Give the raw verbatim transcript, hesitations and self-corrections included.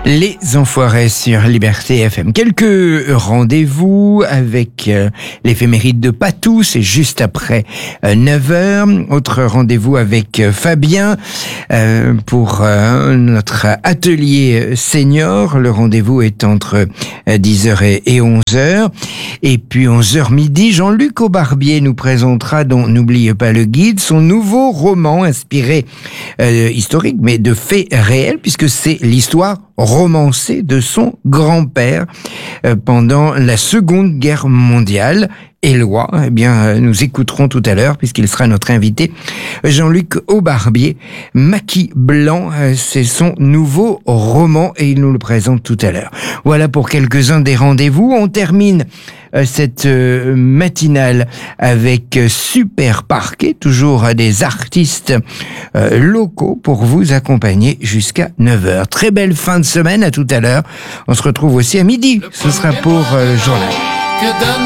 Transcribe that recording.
Les Enfoirés sur Liberté F M. Quelques rendez-vous avec euh, l'éphéméride de Patou, c'est juste après euh, neuf heures. Autre rendez-vous avec euh, Fabien euh, pour euh, notre atelier senior. Le rendez-vous est entre euh, dix heures et, et onze heures. Et puis onze heures midi, Jean-Luc Aubarbier nous présentera, dont n'oubliez pas le guide, son nouveau roman inspiré euh, historique, mais de faits réels, puisque c'est l'histoire romancée de son grand-père euh, pendant la Seconde Guerre mondiale. Éloi, eh bien, euh, nous écouterons tout à l'heure, puisqu'il sera notre invité, Jean-Luc Aubarbier. Maquis Blanc, euh, c'est son nouveau roman et il nous le présente tout à l'heure. Voilà pour quelques-uns des rendez-vous. On termine euh, cette euh, matinale avec euh, Super Parquet, toujours euh, des artistes euh, locaux pour vous accompagner jusqu'à neuf heures. Très belle fin de semaine, à tout à l'heure. On se retrouve aussi à midi. Ce sera pour euh, le journal.